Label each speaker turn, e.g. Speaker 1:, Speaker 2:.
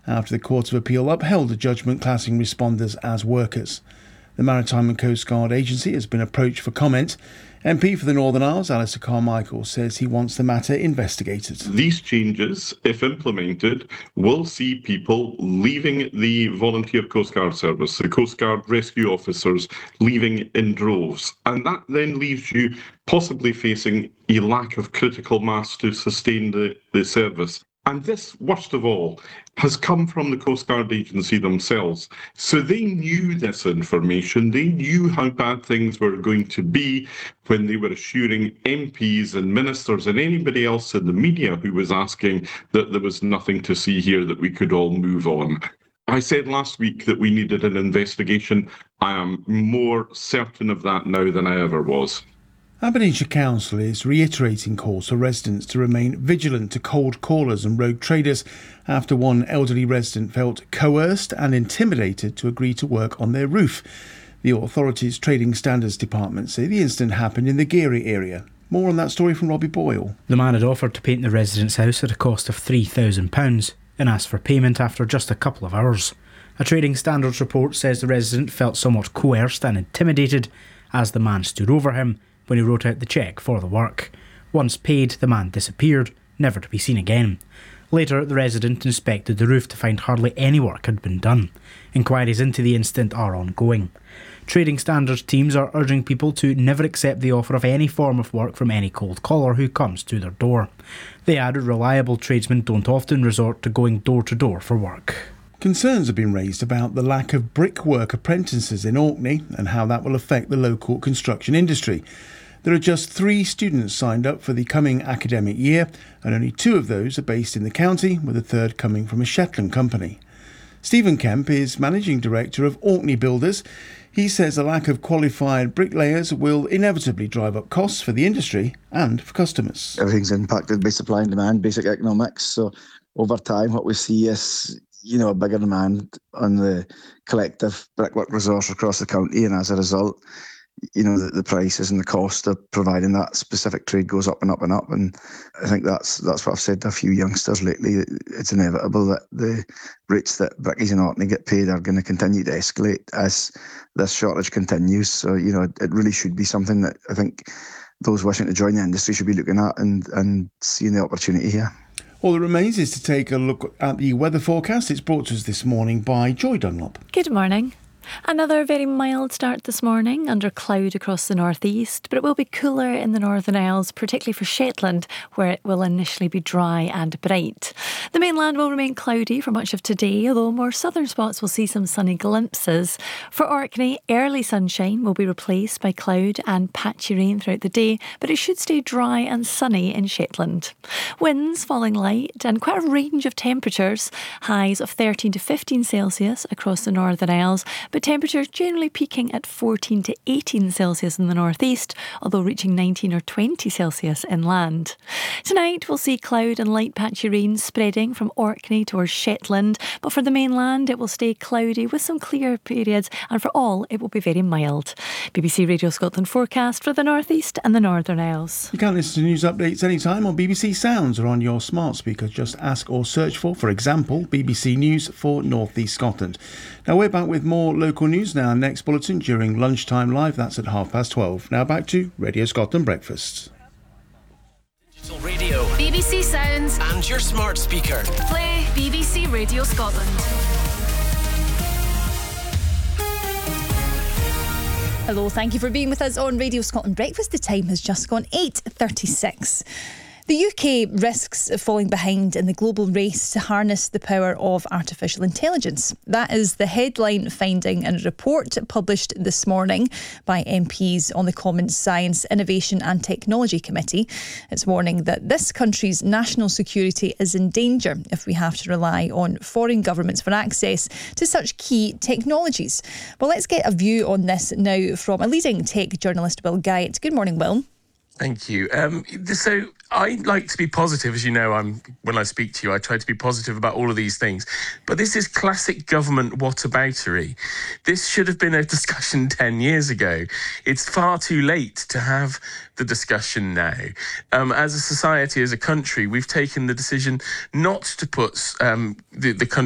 Speaker 1: after the Court of Appeal upheld a judgment classing responders as workers. The Maritime and Coast Guard Agency has been approached for comment. MP for the Northern Isles, Alistair Carmichael, says he wants the matter investigated.
Speaker 2: These changes, if implemented, will see people leaving the Volunteer Coast Guard Service, the Coast Guard rescue officers leaving in droves. And that then leaves you possibly facing a lack of critical mass to sustain the service. And this, worst of all, has come from the Coast Guard Agency themselves. So they knew this information. They knew how bad things were going to be when they were assuring MPs and ministers and anybody else in the media who was asking that there was nothing to see here, that we could all move on. I said last week that we needed an investigation. I am more certain of that now than I ever was.
Speaker 1: Aberdeenshire Council is reiterating calls for residents to remain vigilant to cold callers and rogue traders after one elderly resident felt coerced and intimidated to agree to work on their roof. The authority's Trading Standards Department say the incident happened in the Geary area. More on that story from Robbie Boyle.
Speaker 3: The man had offered to paint the resident's house at a cost of £3,000 and asked for payment after just a couple of hours. A Trading Standards report says the resident felt somewhat coerced and intimidated as the man stood over him when he wrote out the cheque for the work. Once paid, the man disappeared, never to be seen again. Later, the resident inspected the roof to find hardly any work had been done. Inquiries into the incident are ongoing. Trading Standards teams are urging people to never accept the offer of any form of work from any cold caller who comes to their door. They added reliable tradesmen don't often resort to going door to door for work.
Speaker 1: Concerns have been raised about the lack of brickwork apprentices in Orkney and how that will affect the local construction industry. There are just 3 students signed up for the coming academic year, and only 2 of those are based in the county, with a third coming from a Shetland company. Stephen Kemp is Managing Director of Orkney Builders. He says a lack of qualified bricklayers will inevitably drive up costs for the industry and for customers.
Speaker 4: Everything's impacted by supply and demand, basic economics. So over time, what we see is a bigger demand on the collective brickwork resource across the county, and as a result, the prices and the cost of providing that specific trade goes up and up and up. And I think that's what I've said to a few youngsters lately. It's inevitable that the rates that brickies in Orkney get paid are going to continue to escalate as this shortage continues. So, it really should be something that I think those wishing to join the industry should be looking at and seeing the opportunity here.
Speaker 1: All that remains is to take a look at the weather forecast. It's brought to us this morning by Joy Dunlop.
Speaker 5: Good morning. Another very mild start this morning under cloud across the northeast, but it will be cooler in the Northern Isles, particularly for Shetland, where it will initially be dry and bright. The mainland will remain cloudy for much of today, although more southern spots will see some sunny glimpses. For Orkney, early sunshine will be replaced by cloud and patchy rain throughout the day, but it should stay dry and sunny in Shetland. Winds falling light and quite a range of temperatures, highs of 13 to 15 Celsius across the Northern Isles, but temperatures generally peaking at 14 to 18 Celsius in the northeast, although reaching 19 or 20 Celsius inland. Tonight we'll see cloud and light patchy rain spreading from Orkney towards Shetland, but for the mainland it will stay cloudy with some clear periods, and for all it will be very mild. BBC Radio Scotland forecast for the northeast and the Northern Isles.
Speaker 1: You can listen to news updates anytime on BBC Sounds or on your smart speaker. Just ask or search for example, BBC News for North East Scotland. Now we're back with more local news now. Next bulletin during lunchtime live, that's at 12:30. Now back to Radio Scotland Breakfast.
Speaker 6: Digital radio,
Speaker 7: BBC Sounds
Speaker 6: and your smart speaker.
Speaker 7: Play BBC Radio Scotland.
Speaker 8: Hello, thank you for being with us on Radio Scotland Breakfast. The time has just gone 8:36. The UK risks falling behind in the global race to harness the power of artificial intelligence. That is the headline finding in a report published this morning by MPs on the Commons Science, Innovation and Technology Committee. It's warning that this country's national security is in danger if we have to rely on foreign governments for access to such key technologies. Well, let's get a view on this now from a leading tech journalist, Will Guyatt. Good morning, Will.
Speaker 9: Thank you. So I like to be positive, as you know. When I speak to you, I try to be positive about all of these things. But this is classic government whataboutery. This should have been a discussion 10 years ago. It's far too late to have the discussion now. As a society, as a country, we've taken the decision not to put the country